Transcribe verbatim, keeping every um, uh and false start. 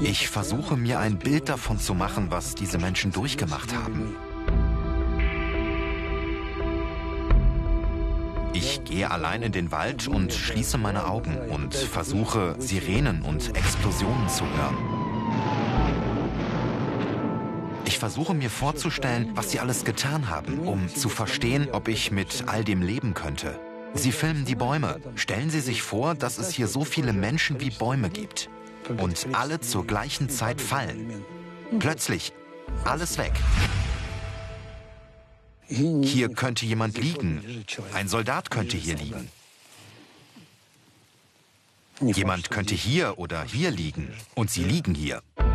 Ich versuche mir ein Bild davon zu machen, was diese Menschen durchgemacht haben. Ich gehe allein in den Wald und schließe meine Augen und versuche, Sirenen und Explosionen zu hören. Ich versuche mir vorzustellen, was sie alles getan haben, um zu verstehen, ob ich mit all dem leben könnte. Sie filmen die Bäume. Stellen Sie sich vor, dass es hier so viele Menschen wie Bäume gibt. Und alle zur gleichen Zeit fallen. Plötzlich, alles weg. Hier könnte jemand liegen. Ein Soldat könnte hier liegen. Jemand könnte hier oder hier liegen. Und sie liegen hier.